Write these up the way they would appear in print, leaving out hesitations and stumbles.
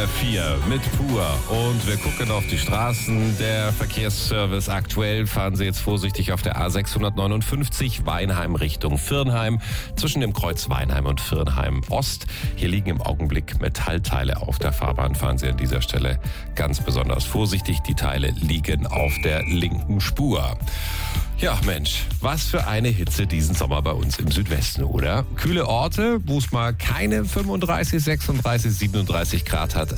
SWR 4 mit Pur und wir gucken auf die Straßen. Der Verkehrsservice aktuell. Fahren Sie jetzt vorsichtig auf der A659 Weinheim Richtung Virnheim. Zwischen dem Kreuz Weinheim und Virnheim Ost. Hier liegen im Augenblick Metallteile auf der Fahrbahn. Fahren Sie an dieser Stelle ganz besonders vorsichtig. Die Teile liegen auf der linken Spur. Ja, Mensch, was für eine Hitze diesen Sommer bei uns im Südwesten, oder? Kühle Orte, wo es mal keine 35, 36, 37 Grad hat.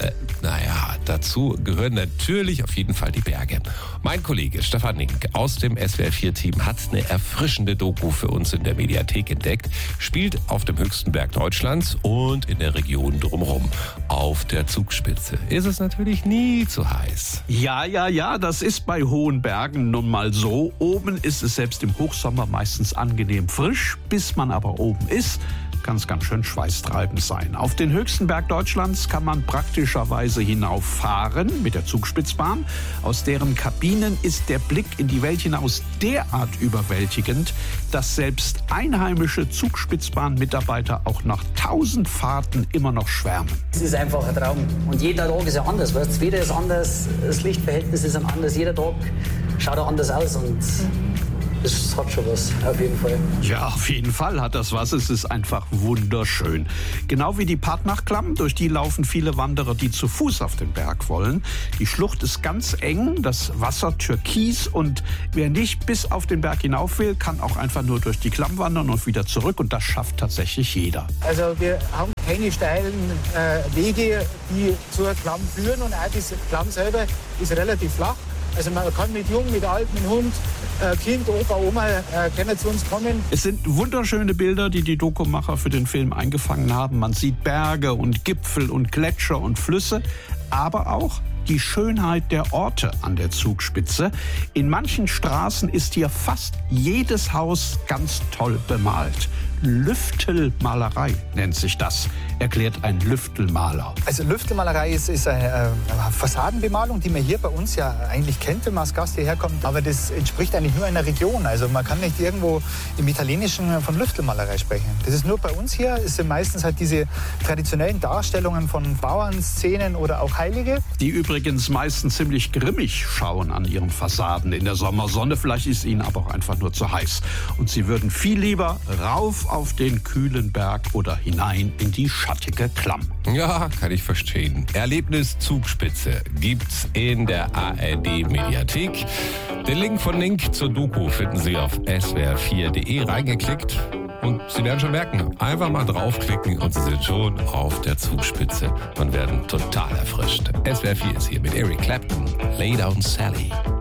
Dazu gehören natürlich auf jeden Fall die Berge. Mein Kollege Stefan Nink aus dem SWR4-Team hat eine erfrischende Doku für uns in der Mediathek entdeckt. Spielt auf dem höchsten Berg Deutschlands und in der Region drumherum. Auf der Zugspitze ist es natürlich nie zu heiß. Ja, das ist bei hohen Bergen nun mal so. Oben ist es selbst im Hochsommer meistens angenehm frisch. Bis man aber oben ist, kann es ganz schön schweißtreibend sein. Auf den höchsten Berg Deutschlands kann man praktischerweise hinauffahren mit der Zugspitzbahn. Aus deren Kabinen ist der Blick in die Welt hinaus derart überwältigend, dass selbst einheimische Zugspitzbahn-Mitarbeiter auch nach 1000 Fahrten immer noch schwärmen. Es ist einfach ein Traum. Und jeder Tag ist ja anders. Weißt? Das Wetter ist anders, das Lichtverhältnis ist anders. Jeder Tag schaut auch anders aus und das hat schon was, auf jeden Fall. Ja, auf jeden Fall hat das was. Es ist einfach wunderschön. Genau wie die Partnachklamm, durch die laufen viele Wanderer, die zu Fuß auf den Berg wollen. Die Schlucht ist ganz eng, das Wasser türkis und wer nicht bis auf den Berg hinauf will, kann auch einfach nur durch die Klamm wandern und wieder zurück und das schafft tatsächlich jeder. Also wir haben keine steilen Wege, die zur Klamm führen und auch diese Klamm selber ist relativ flach. Also man kann mit Jung, mit Alt, mit Hund, Kind, Opa, Oma können zu uns kommen. Es sind wunderschöne Bilder, die die Dokumacher für den Film eingefangen haben. Man sieht Berge und Gipfel und Gletscher und Flüsse, aber auch die Schönheit der Orte an der Zugspitze. In manchen Straßen ist hier fast jedes Haus ganz toll bemalt. Lüftelmalerei nennt sich das, erklärt ein Lüftelmaler. Also Lüftelmalerei ist eine Fassadenbemalung, die man hier bei uns ja eigentlich kennt, wenn man als Gast hierher kommt. Aber das entspricht eigentlich nur einer Region. Also man kann nicht irgendwo im Italienischen von Lüftelmalerei sprechen. Das ist nur bei uns hier. Es sind meistens halt diese traditionellen Darstellungen von Bauernszenen oder auch Heilige. Die übrigens meistens ziemlich grimmig schauen an ihren Fassaden in der Sommersonne. Vielleicht ist ihnen aber auch einfach nur zu heiß. Und sie würden viel lieber rauf auf den kühlen Berg oder hinein in die schattige Klamm. Ja, kann ich verstehen. Erlebnis Zugspitze gibt's in der ARD-Mediathek. Den Link von Nink zur Doku finden Sie auf swr4.de reingeklickt. Und Sie werden schon merken, einfach mal draufklicken und Sie sind schon auf der Zugspitze und werden total erfrischt. SWR4 ist hier mit Eric Clapton, Lay Down Sally.